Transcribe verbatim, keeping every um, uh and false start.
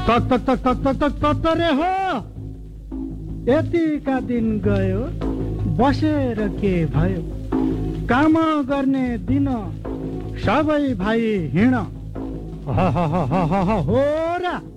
तक तक तक तक तक तक तक रे हो यतिका दिन गयो बसेर के भयो काम गर्ने दिन सबै भाइ हिँड हो र